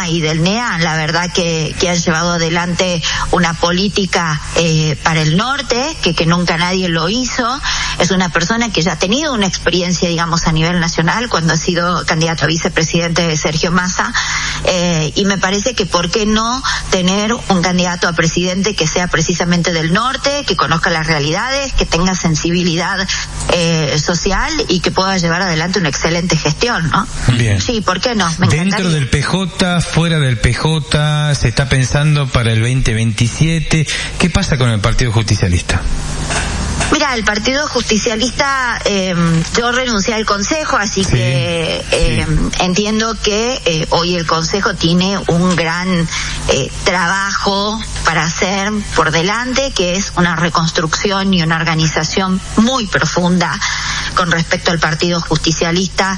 NOA y del NEA, la verdad que han llevado adelante una política para el norte, que nunca nadie lo hizo. Es una persona que ya ha tenido una experiencia, digamos, a nivel nacional, cuando ha sido candidato a vicepresidente de Sergio Massa, y me parece que por qué no tener un candidato a presidente que sea precisamente del norte, que conozca las realidades, que tenga sensibilidad social y que pueda llevar adelante una excelente gestión, ¿no? Bien. Sí, ¿por qué no? Me encantaría. Dentro del PJ, fuera del PJ, se está pensando para el 2027. ¿Qué pasa con el Partido Justicialista? Mira, el Partido Justicialista, yo renuncié al Consejo, así que entiendo que hoy el Consejo tiene un gran trabajo para hacer por delante, que es una reconstrucción y una organización muy profunda con respecto al Partido Justicialista,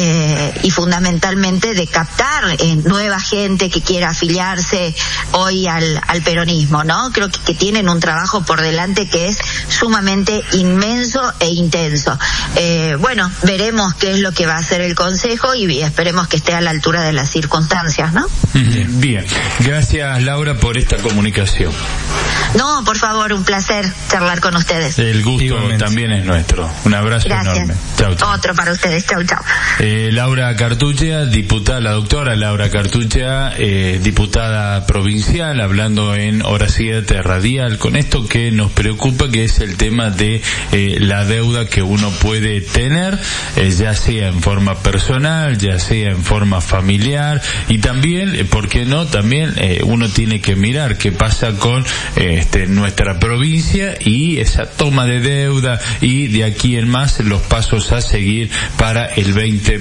y fundamentalmente de captar nueva gente que quiera afiliarse hoy al peronismo, ¿no? Creo que tienen un trabajo por delante que es sumamente inmenso e intenso. Bueno, veremos qué es lo que va a hacer el Consejo y esperemos que esté a la altura de las circunstancias, ¿no? Bien, gracias Laura por esta comunicación. No, por favor, un placer charlar con ustedes. El gusto igualmente también es nuestro. Un abrazo enorme. Chau, chau. Otro para ustedes. Chau, chau. Laura Cartuccia, diputada, la doctora Laura Cartuccia, diputada provincial, hablando en Hora 7 Radial, con esto que nos preocupa, que es el tema de la deuda que uno puede tener, ya sea en forma personal, ya sea en forma familiar, y también, ¿por qué no? También uno tiene que mirar qué pasa con nuestra provincia y esa toma de deuda, y de aquí en más los pasos a seguir para el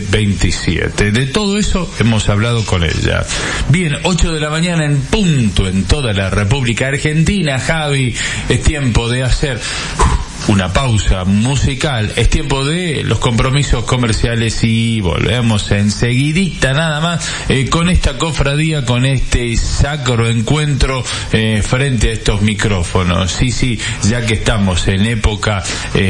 2027. De todo eso hemos hablado con ella. Bien, 8 de la mañana en punto en toda la República Argentina. Javi, es tiempo de hacer una pausa musical, es tiempo de los compromisos comerciales y volvemos enseguidita nada más con esta cofradía, con este sacro encuentro frente a estos micrófonos. Sí, ya que estamos en época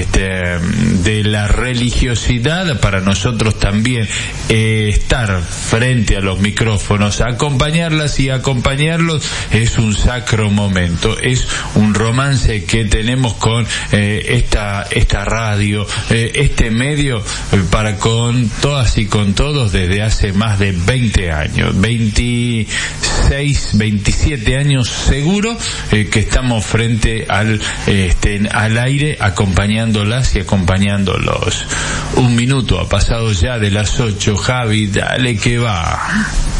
de la religiosidad, para nosotros también estar frente a los micrófonos, acompañarlas y acompañarlos es un sacro momento, es un romance que tenemos con esta radio, este medio, para con todas y con todos desde hace más de 20 años, 26, 27 años seguro, que estamos frente al aire, acompañándolas y acompañándolos. Un minuto ha pasado ya de las 8, Javi, dale que va.